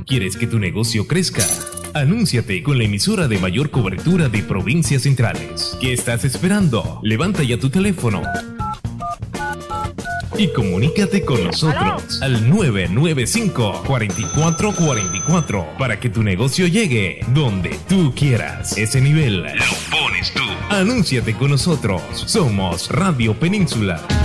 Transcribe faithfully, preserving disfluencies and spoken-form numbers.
¿Quieres que tu negocio crezca? Anúnciate con la emisora de mayor cobertura de provincias centrales. ¿Qué estás esperando? Levanta ya tu teléfono y comunícate con nosotros al nueve nueve cinco, cuatro cuatro cuatro cuatro para que tu negocio llegue donde tú quieras. Ese nivel lo pones tú. Anúnciate con nosotros. Somos Radio Península.